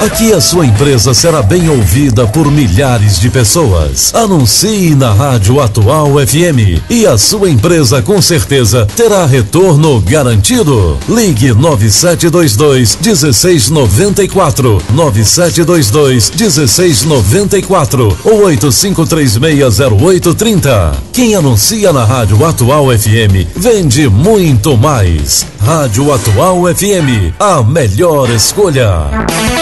Aqui a sua empresa será bem ouvida por milhares de pessoas. Anuncie na Rádio Atual FM e a sua empresa com certeza terá retorno garantido. Ligue 9722-1694, 9722-1694 ou 85360830. Quem anuncia na Rádio Atual FM vende muito mais. Rádio Atual FM, a melhor escolha.